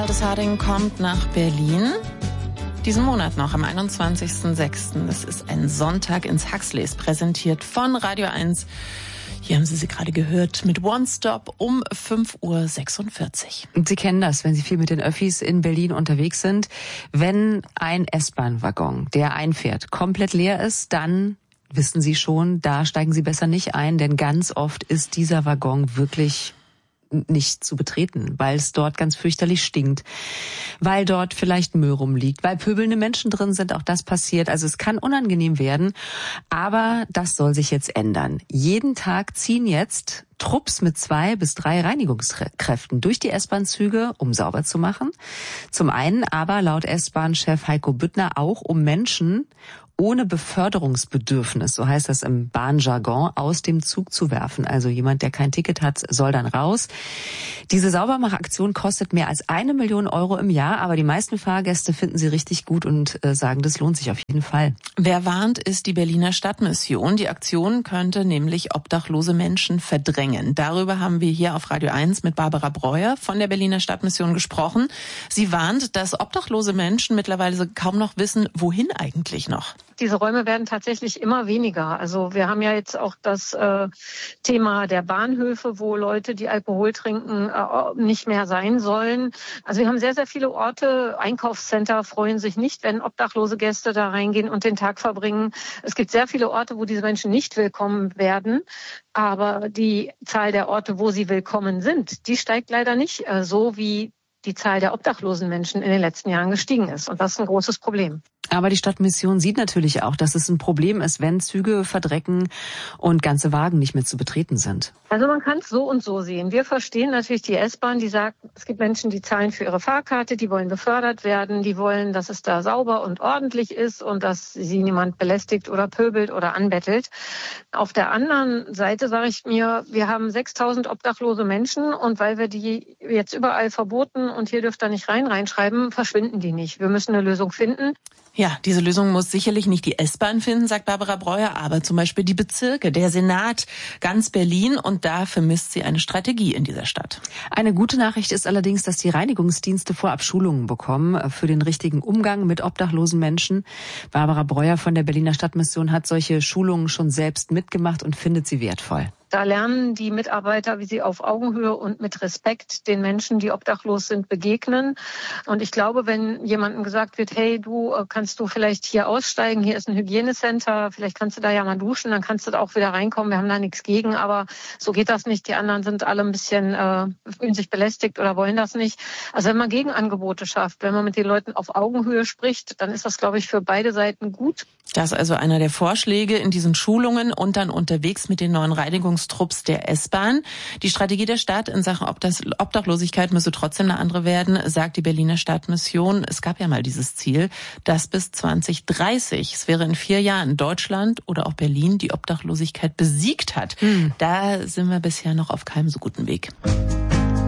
Ottesharding kommt nach Berlin. Diesen Monat noch, am 21.06. Das ist ein Sonntag ins Huxleys, präsentiert von Radio 1. Hier haben Sie gerade gehört mit One Stop um 5.46 Uhr. Sie kennen das, wenn Sie viel mit den Öffis in Berlin unterwegs sind. Wenn ein S-Bahn-Waggon, der einfährt, komplett leer ist, dann wissen Sie schon, da steigen Sie besser nicht ein, denn ganz oft ist dieser Waggon wirklich nicht zu betreten, weil es dort ganz fürchterlich stinkt, weil dort vielleicht Müll rumliegt, weil pöbelnde Menschen drin sind, auch das passiert. Also es kann unangenehm werden, aber das soll sich jetzt ändern. Jeden Tag ziehen jetzt Trupps mit 2 bis 3 Reinigungskräften durch die S-Bahn-Züge, um sauber zu machen. Zum einen aber laut S-Bahn-Chef Heiko Büttner auch, um Menschen ohne Beförderungsbedürfnis, so heißt das im Bahnjargon, aus dem Zug zu werfen. Also jemand, der kein Ticket hat, soll dann raus. Diese Saubermachaktion kostet mehr als 1 Million Euro im Jahr, aber die meisten Fahrgäste finden sie richtig gut und sagen, das lohnt sich auf jeden Fall. Wer warnt, ist die Berliner Stadtmission. Die Aktion könnte nämlich obdachlose Menschen verdrängen. Darüber haben wir hier auf Radio 1 mit Barbara Breuer von der Berliner Stadtmission gesprochen. Sie warnt, dass obdachlose Menschen mittlerweile kaum noch wissen, wohin eigentlich noch. Diese Räume werden tatsächlich immer weniger. Also wir haben ja jetzt auch das Thema der Bahnhöfe, wo Leute, die Alkohol trinken, nicht mehr sein sollen. Also wir haben sehr, sehr viele Orte. Einkaufscenter freuen sich nicht, wenn obdachlose Gäste da reingehen und den Tag verbringen. Es gibt sehr viele Orte, wo diese Menschen nicht willkommen werden. Aber die Zahl der Orte, wo sie willkommen sind, die steigt leider nicht so, wie die Zahl der obdachlosen Menschen in den letzten Jahren gestiegen ist. Und das ist ein großes Problem. Aber die Stadtmission sieht natürlich auch, dass es ein Problem ist, wenn Züge verdrecken und ganze Wagen nicht mehr zu betreten sind. Also man kann es so und so sehen. Wir verstehen natürlich die S-Bahn, die sagt, es gibt Menschen, die zahlen für ihre Fahrkarte, die wollen befördert werden, die wollen, dass es da sauber und ordentlich ist und dass sie niemand belästigt oder pöbelt oder anbettelt. Auf der anderen Seite sage ich mir, wir haben 6.000 obdachlose Menschen und weil wir die jetzt überall verboten und hier dürft ihr nicht reinschreiben, verschwinden die nicht. Wir müssen eine Lösung finden. Ja, diese Lösung muss sicherlich nicht die S-Bahn finden, sagt Barbara Breuer, aber zum Beispiel die Bezirke, der Senat, ganz Berlin, und da vermisst sie eine Strategie in dieser Stadt. Eine gute Nachricht ist allerdings, dass die Reinigungsdienste vorab Schulungen bekommen für den richtigen Umgang mit obdachlosen Menschen. Barbara Breuer von der Berliner Stadtmission hat solche Schulungen schon selbst mitgemacht und findet sie wertvoll. Da lernen die Mitarbeiter, wie sie auf Augenhöhe und mit Respekt den Menschen, die obdachlos sind, begegnen. Und ich glaube, wenn jemandem gesagt wird, hey, du kannst du vielleicht hier aussteigen, hier ist ein Hygienecenter, vielleicht kannst du da ja mal duschen, dann kannst du da auch wieder reinkommen, wir haben da nichts gegen, aber so geht das nicht. Die anderen sind alle ein bisschen, fühlen sich belästigt oder wollen das nicht. Also wenn man Gegenangebote schafft, wenn man mit den Leuten auf Augenhöhe spricht, dann ist das, glaube ich, für beide Seiten gut. Das ist also einer der Vorschläge in diesen Schulungen und dann unterwegs mit den neuen Reinigungstrupps der S-Bahn. Die Strategie der Stadt in Sachen Obdachlosigkeit müsse trotzdem eine andere werden, sagt die Berliner Stadtmission. Es gab ja mal dieses Ziel, dass bis 2030, es wäre in 4 Jahren, Deutschland oder auch Berlin die Obdachlosigkeit besiegt hat. Da sind wir bisher noch auf keinem so guten Weg.